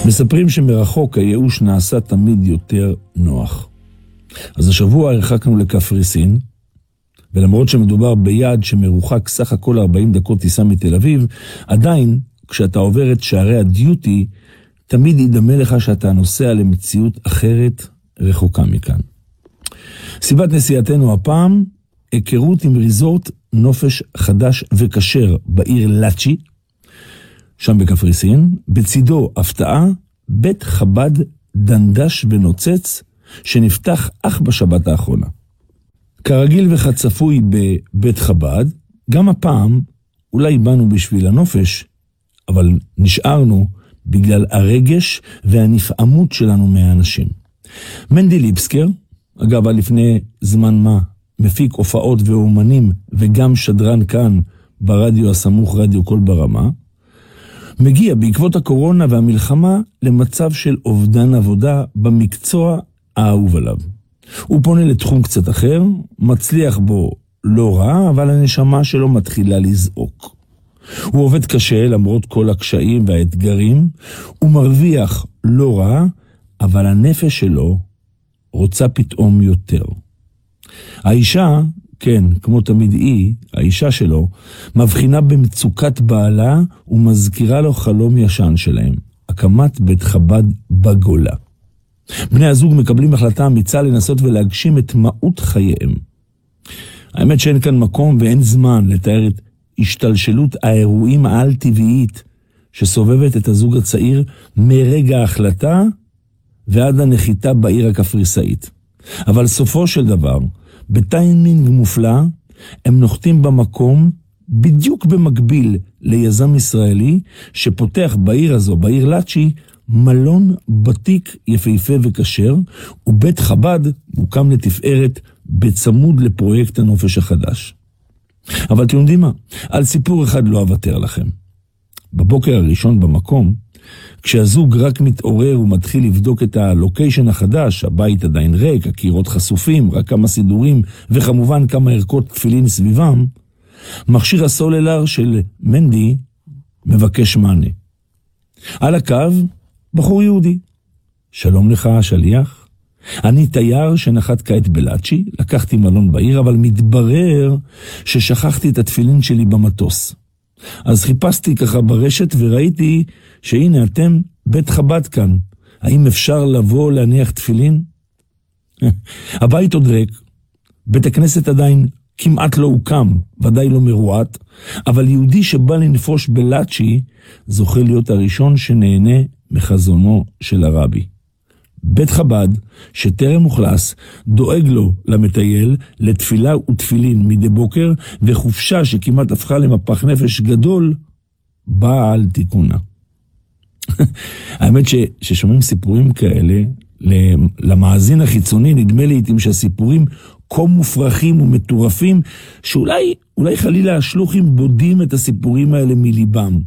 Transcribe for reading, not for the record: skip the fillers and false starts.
מספרים שמרחוק הייאוש נעשה תמיד יותר נוח. אז השבוע הרחקנו לקפריסין, ולמרות שמדובר ביעד שמרוחק סך הכל 40 דקות טיסה מתל אביב, עדיין כשאתה עובר את שערי הדיוטי, תמיד ידמה לך שאתה נוסע למציאות אחרת רחוקה מכאן. סיבת נסיעתנו הפעם, היכרות עם ריזורט נופש חדש וכשר בעיר לאצ'י, שם בקפריסין, בצידו הפתעה, בית חב"ד דנדש ונוצץ, שנפתח אך בשבת האחרונה. כרגיל וכצפוי בבית חב"ד, גם הפעם אולי באנו בשביל הנופש, אבל נשארנו בגלל הרגש והנפעמות שלנו מהאנשים. מנדי ליבסקר, אגב, לפני זמן מה, מפיק הופעות ואומנים וגם שדרן כאן ברדיו הסמוך רדיו קול ברמה, מגיע בעקבות הקורונה והמלחמה למצב של אובדן עבודה במקצוע האהוב עליו. הוא פונה לתחום קצת אחר, מצליח בו לא רע, אבל הנשמה שלו מתחילה לזעוק. הוא עובד קשה למרות כל הקשיים והאתגרים, הוא מרוויח לא רע, אבל הנפש שלו רוצה פתאום יותר. האישה, כן, כמו תמיד היא, האישה שלו, מבחינה במצוקת בעלה ומזכירה לו חלום ישן שלהם, הקמת בית חב"ד בגולה. בני הזוג מקבלים החלטה אמיצה לנסות ולהגשים את מהות חייהם. האמת שאין כאן מקום ואין זמן לתאר את השתלשלות האירועים העל-טבעית שסובבת את הזוג הצעיר מרגע ההחלטה ועד הנחיתה בעיר הקפריסאית. אבל סופו של דבר, בטיימינג מופלא, הם נוחתים במקום בדיוק במקביל ליזם ישראלי שפותח בעיר הזו, בעיר לאצ'י, מלון בתיק יפהפה וכשר, ובית חב"ד הוקם לתפארת בצמוד לפרויקט הנופש החדש. אבל אתם יודעים מה? על סיפור אחד לא אוותר לכם. בבוקר הראשון במקום, כשהזוג רק מתעורר ומתחיל לבדוק את הלוקיישן החדש, הבית עדיין ריק, הקירות חשופים, רק כמה סידורים וכמובן כמה ערכות תפילין סביבם, מכשיר הסוללר של מנדי מבקש מענה. על הקו, בחור יהודי. שלום לך, השליח. אני תייר שנחת כעת בלאצ'י, לקחתי מלון בעיר, אבל מתברר ששכחתי את התפילין שלי במטוס. אז חיפשתי ככה ברשת וראיתי שהנה אתם בית חב"ד כאן. האם אפשר לבוא להניח תפילין? הבית עוד ריק, בית הכנסת עדיין כמעט לא הוקם, ודאי לא מרועט, אבל יהודי שבא לנפוש בלאצ'י זוכה להיות הראשון שנהנה מחזונו של הרבי. בית חב"ד, שטרם מוכלס, דואג לו למטייל, לתפילה ותפילין מדי בוקר, וחופשה שכמעט הפכה למפח נפש גדול, באה על תיקונה. האמת ששומעים סיפורים כאלה, למאזין החיצוני נדמה לעתים שהסיפורים כה מופרכים ומטורפים, שאולי חלילה השלוחים בודים את הסיפורים האלה מליבם.